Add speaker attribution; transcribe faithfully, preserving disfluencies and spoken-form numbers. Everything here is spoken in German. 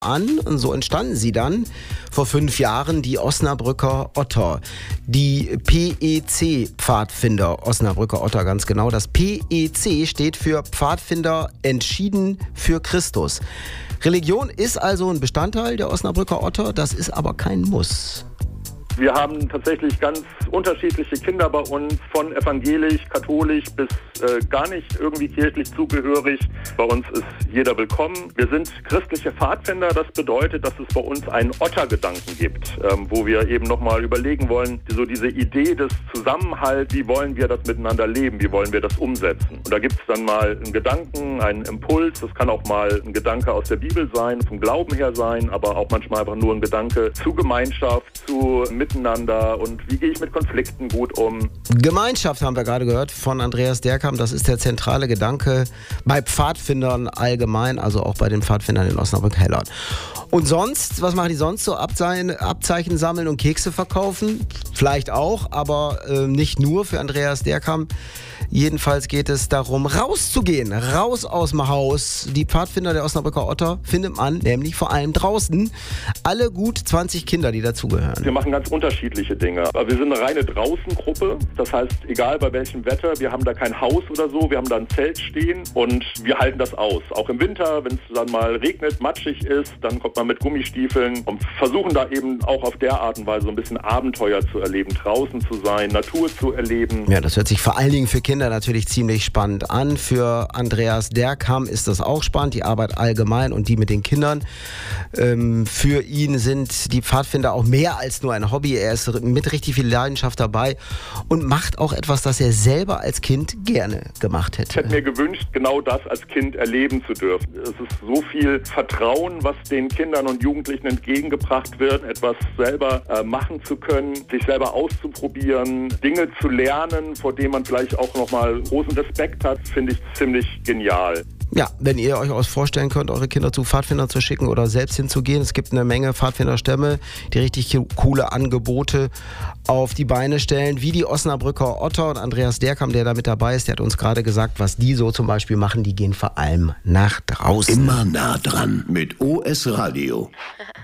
Speaker 1: an und so entstanden sie dann vor fünf Jahren, die Osnabrücker Otter. Die P E C-Pfadfinder, Osnabrücker Otter ganz genau. Das P E C steht für Pfadfinder entschieden für Christus. Religion ist also ein Bestandteil der Osnabrücker Otter, das ist aber kein Muss.
Speaker 2: Wir haben tatsächlich ganz unterschiedliche Kinder bei uns, von evangelisch, katholisch bis äh, gar nicht irgendwie kirchlich zugehörig. Bei uns ist jeder willkommen. Wir sind christliche Pfadfinder. Das bedeutet, dass es bei uns einen Ottergedanken gibt, ähm, wo wir eben nochmal überlegen wollen, so diese Idee des Zusammenhalts, wie wollen wir das miteinander leben, wie wollen wir das umsetzen. Und da gibt es dann mal einen Gedanken, einen Impuls. Das kann auch mal ein Gedanke aus der Bibel sein, vom Glauben her sein, aber auch manchmal einfach nur ein Gedanke zu Gemeinschaft, zu Miteinander und wie gehe ich mit Konflikten gut um.
Speaker 1: Gemeinschaft haben wir gerade gehört von Andreas Derkam. Das ist der zentrale Gedanke bei Pfadfindern allgemein, also auch bei den Pfadfindern in Osnabrück-Hellern. Und sonst, was machen die sonst so? Abzeichen, Abzeichen sammeln und Kekse verkaufen? Vielleicht auch, aber äh, nicht nur für Andreas Derkam. Jedenfalls geht es darum, rauszugehen, raus aus dem Haus. Die Pfadfinder der Osnabrücker Otter findet man nämlich vor allem draußen. Alle gut zwanzig Kinder, die dazugehören.
Speaker 2: Wir machen ganz unterschiedliche Dinge. Wir sind eine reine Draußengruppe. Das heißt, egal bei welchem Wetter, wir haben da kein Haus oder so, wir haben da ein Zelt stehen und wir halten das aus. Auch im Winter, wenn es dann mal regnet, matschig ist, dann kommt man mit Gummistiefeln und versuchen da eben auch auf der Art und Weise so ein bisschen Abenteuer zu erleben, draußen zu sein, Natur zu erleben.
Speaker 1: Ja, das hört sich vor allen Dingen für Kinder natürlich ziemlich spannend an. Für Andreas Derkam ist das auch spannend, die Arbeit allgemein und die mit den Kindern. Ähm, für ihn sind die Pfadfinder auch mehr als nur ein Hobby. Er ist mit richtig viel Leidenschaft dabei und macht auch etwas, das er selber als Kind gerne gemacht hätte.
Speaker 2: Ich hätte mir gewünscht, genau das als Kind erleben zu dürfen. Es ist so viel Vertrauen, was den Kindern und Jugendlichen entgegengebracht wird, etwas selber äh, machen zu können, sich selber auszuprobieren, Dinge zu lernen, vor denen man vielleicht auch noch mal großen Respekt hat, finde ich ziemlich genial.
Speaker 1: Ja, wenn ihr euch auch vorstellen könnt, eure Kinder zu Pfadfindern zu schicken oder selbst hinzugehen. Es gibt eine Menge Pfadfinderstämme, die richtig coole Angebote auf die Beine stellen, wie die Osnabrücker Otter. Und Andreas Derkam, der da mit dabei ist, der hat uns gerade gesagt, was die so zum Beispiel machen. Die gehen vor allem nach draußen.
Speaker 3: Immer nah dran mit O S Radio.